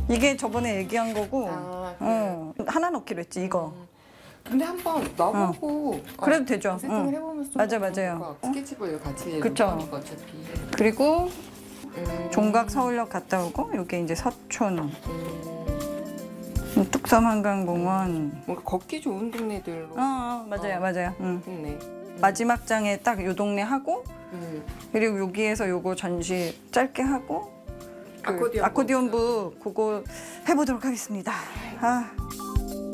이게 저번에 얘기한 거고 그래요? 하나 넣기로 했지 이거. 근데 한번 넣어보고 그래도 되죠. 세팅을 해보면서 좀 맞아, 더 좋을 맞아요. 것 같고. 스케치북을 같이 그쵸. 하니까 어차피. 그리고 종각 서울역 갔다 오고 여기 이제 서촌, 뚝섬 한강공원. 뭔가 걷기 좋은 동네들로 맞아요, 맞아요. 좋네. 마지막 장에 딱 요 동네 하고 그리고 여기에서 요거 전시 짧게 하고 그 아코디언북 그거 해보도록 하겠습니다.